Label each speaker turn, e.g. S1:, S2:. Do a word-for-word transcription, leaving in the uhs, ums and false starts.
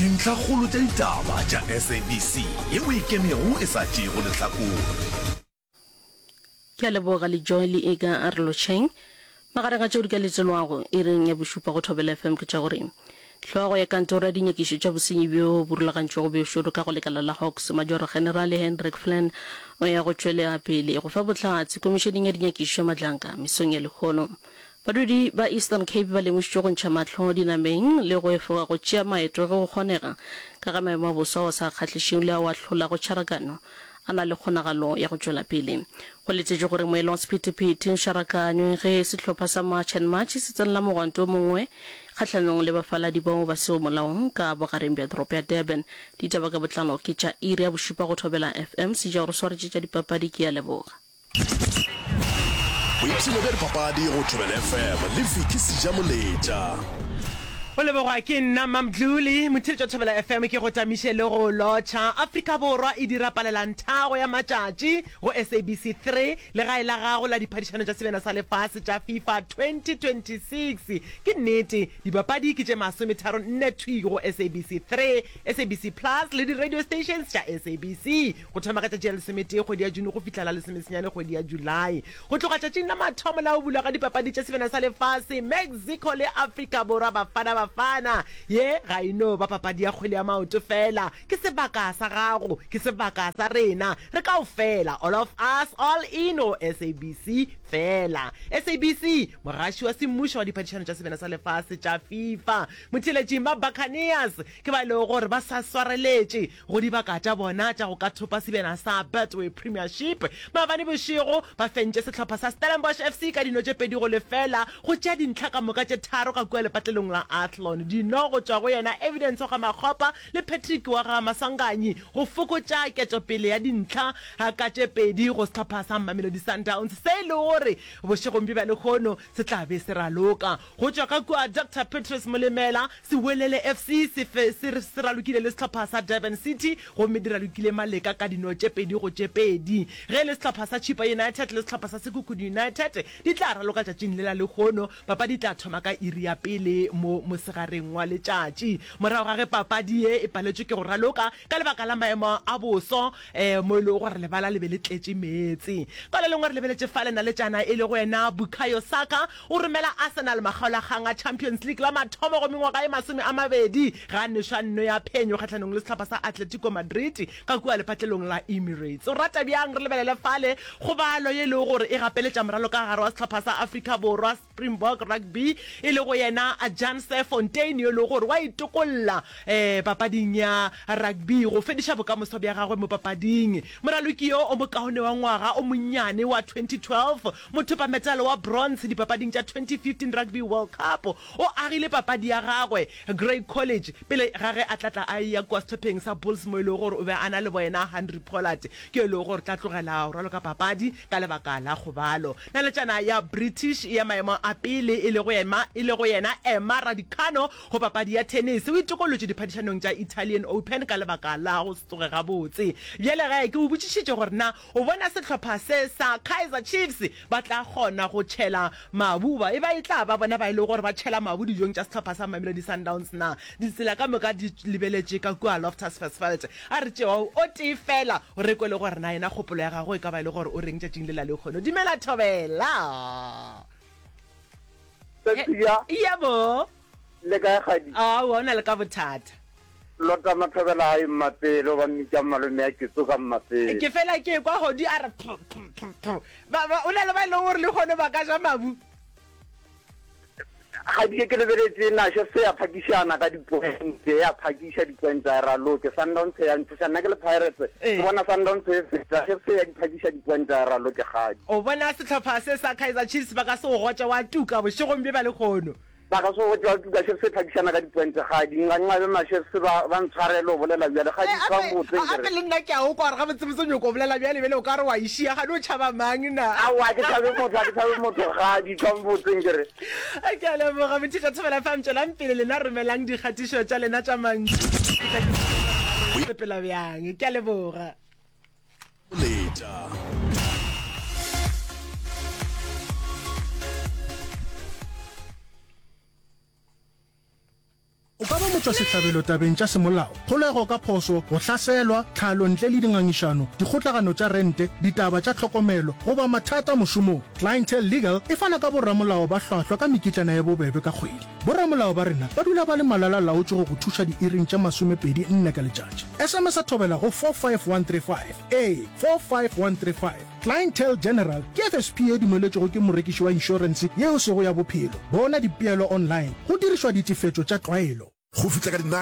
S1: dintlha kgolo tša ditaba tša S A B C yeo e kemego e sa tšego lehlakore.
S2: Ke a leboga le Joy le Ega Arlocheng magareng a tšeo di ka letselwago e reng ya bošupa go Thobela F M ke tša gore tlhoago ya kantoro ya dinyakišo tša bosenyi bjo bo rulagantšwego bešodo ka go lekala la Hawks Major General Hendrik Flynn o ya go tšwelea pele go fa bohlatse komišeneng ya dinyakišo matlanka mesong ya lekgono. Badudi ba Eastern Cape ba lemošitšwe go ntšha matlho dinameng le go efoga go tšea maeto ge go kgonega ka ga maemo a bosa o sa kgahlešeng le a wa hlola go tšharakano a na le kgonagalo ya go tšwela pele. Go letsetše gore moelong sephethephethe šarakanywe ge sehlopha sa March and March se tsenela mogwanto o mongwe kgatlhanong le bafaladi bao ba seo molaong ka bogareng bja toropo ya Durban. Ditaba ka botlalo ke tša iri ya bošupa go Thobela F M se ja gore swaretše tša dipapadi ke ya leboga.
S1: Boipsino bja dipapadi go Thobela F M le Vicky Sejamoletša.
S3: O leboga ke nna Mamdluli motheletša Thobela F M ke go tamiše le go lotšha. Afrika Borwa e dira palelantago ya matšatši go S A B C three le gae la gago la diphadišano tša sebena sa lefase tša FIFA twenty twenty-six. Ke nnete dipapadi ke tše masometharo nne thwi go S A B C three, S A B C Plus le di-radio stations tša S A B C go thoma ka tšatši ya lesometee kgwedi ya June go fihlela lesomesenyane kgwedi ya Julai. Go tloga tšatšing la mathomo la o bula ga dipapadi tša sebena sa lefase Mexico le Afrika Borwa bafana bafana ye ga ino ba papadi ya kgwele ya maoto fela ke sebaka sa gago ke sebaka sa rena re ka o fela all of us all in o S A B C fela. S A B C mogaši wa semmušo wa diphadišano tša sebena sa lefase tša FIFA motheletši ba Buccaneers ke ba ile gore ba sa swareletše go dibaka tša bona tša go ka thopa sebena sa Betway Premiership. Maabane bošego ba fentše sehlopha sa Stellenbosch F C ka dino tše pedi go lefela go tšea dintlha ka moka tše tharo ka kua lepatlelong la Athlon. Dino go tšwa go yena Evidence ga Makgopa le Patrick wa ga Masanganyi go fokotša ketšopele ya dintlha ka tše pedi go sehlopha sa Mamelodi Sundowns se le gore bošegong bja lekgono se tla be se raloka go tšwa ka kua Doctor Petrus Molemela se welele F C se se ralokile le sehlopha sa Durban City go me di ralokile maleka ka dino tše pedi go tše pedi ge le sehlopha sa Chipa United le sehlopha sa Sekhukhune United di tla raloka tšatšing le la lekgono. Papadi tla thoma ka iri ya pele mo mosegareng wa letšatši morago ga ge papadi e e paletšwe ke go raloka ka lebaka la maemo a boso um mo e le gore lebala le be le tletše metsi ka le lengwe re lebeletše fa lena le tšana e le go wena Bukayo Saka o romela Arsenal magaolakgang a Champions League la mathomo go mengwaga e masome a mabedi ga nešwa nno ya phenyo kgatlhanong le sehlopha sa Atletico Madrid ka kua lepatlelong la Emirates. O rata bjang re lebelele fale go balo ye le gore e gapeletša moralo ka gare wa sehlopha sa Afrika Borwa Springbok Rugby e le go yena a Janse Fontaine yo le gore wa itokolla eh papading ya rugby go fediša bokamoso bja gagwe mo papading. Moraloki yo o mokaone wa ngwaga o monnyane wa twenty twelve mothopa metalo wa bronze dipapading tša twenty fifteen Rugby World Cup o agile papadi ya gagwe Grey College pele gage a tlatla a ya kwa stopping sa Bulls mo e le gore o be a na le boena Henry Pollard ke e le gore tla tlogela o ralo ka papadi ka lebaka la kgobalo. Na le tšana ya British ya maemo a pele e le go yena e le go yena Emma Raducanu go papadi ya tennis o itokolotše diphadišanong tša Italian Open ka lebaka la go se tsoge gabotse. Bjale gae ke o botšišitše gore na o bona sehlopha se sa Kaizer Chiefs ba tla kgona go tšhela mabuba e ba e tla ba bona ba ile gore ba tšhela mabu dijong tša sehlopha sa Mamelodi Sundowns na ditsela ka moka di lebeletše ka kua Loftus Versfeld a re tšewa o tee fela o rekwele gore na yena kgopolo ya gago e ka ba ile gore o reng tšatšing le la lekgono. Dumela Thobela. Iya bo
S4: le ka gadi
S3: a wona le ka bothata
S4: lota mathobela ai mapelo ba mmitša malome ya ketso ka mapelo
S3: ke fela ke kwa godi a re ba ba o le ba ile gore le gone ba ka ja mabu
S4: ga di ke lebeletse na se se ya phakishana ka dipointe ya phakisha dipointe ra loke Sundowns ya ntse nna ke le Pirates ke bona Sundowns se se se ya phakisha dipointe ra loke gadi
S3: o bona setlhopha se sa Kaizer Chiefs ba ka se go gotša wa tuka bošegong bje ba le kgono
S4: ba ka so go tla ka se phakishana ka dipointe gadi nga nga be ma se ba ba ntshwarelo bolela bjale ga di ka motse
S3: a pe le nna ke a o kwa ga botse botse nyoko bolela bjale bele o ka re wa ishia ga no tšhaba mang na
S4: a wa ke tšhabe motho ke tšhabe motho ga di ka motse ngere
S3: a ke a leboga motšha Thobela fa mtšela mpele lena romelang dikgatišo tša lena tša mantši pela bjang ke a leboga
S1: Later. O ka ba
S5: motswasetlhabelo tabeng tša semolao, kgolego ka phoso, go hlaselwa, tlhalo ntle le dingangišano, dikgotlagano tša rente, ditaba tša tlhokomelo goba mathata mošomong. Clientele Legal e fana ka borramolao ba hlwahlwa ka mekitlana ya bobebe ka kgwedi. Borramolao ba rena ba dula ba le malala laotše go go thuša diiring tša masomepedi nne ka letšatši. S M S a thobela go four five one three five a four five one three five. Clientele General ke F S P e dumeletšego ke morekiši wa inšorense yeo sego ya bophelo. Bona dipeelo online go dirišwa ditefetšo tša tlwaelo.
S1: Go fitla ka di